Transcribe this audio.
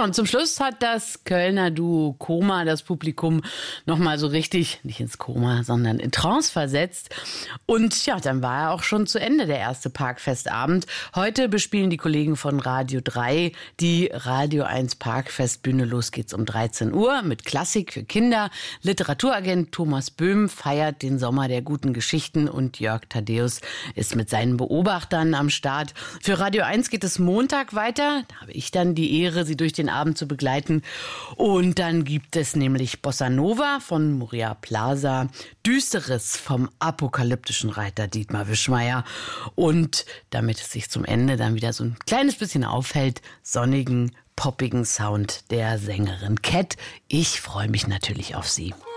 Ja, und zum Schluss hat das Kölner Duo Koma das Publikum nochmal so richtig, nicht ins Koma, sondern in Trance versetzt. Und ja, dann war ja auch schon zu Ende der erste Parkfestabend. Heute bespielen die Kollegen von Radio 3 die Radio 1 Parkfestbühne. Los geht's um 13 Uhr mit Klassik für Kinder. Literaturagent Thomas Böhm feiert den Sommer der guten Geschichten und Jörg Thaddeus ist mit seinen Beobachtern am Start. Für Radio 1 geht es Montag weiter. Da habe ich dann die Ehre, Sie durch den Abend zu begleiten. Und dann gibt es nämlich Bossa Nova von Moria Plaza, Düsteres vom apokalyptischen Reiter Dietmar Wischmeier und damit es sich zum Ende dann wieder so ein kleines bisschen aufhält, sonnigen, poppigen Sound der Sängerin Cat. Ich freue mich natürlich auf Sie.